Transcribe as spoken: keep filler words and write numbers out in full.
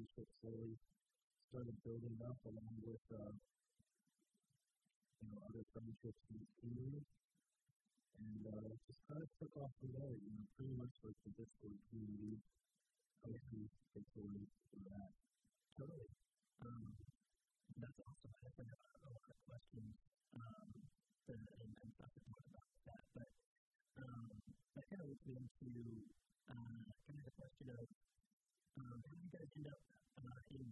friendship slowly started building up along with, uh, you know, other friendships in the community. And uh, just kind of took off from there, you know, pretty much like the Discord community. Obviously, it's always for that. Totally. Um, that's awesome. I think I have a lot of questions um, and, and, and talk more about that. But um, that kind of leads me into uh, kind of the question of um, how did you guys end up uh, in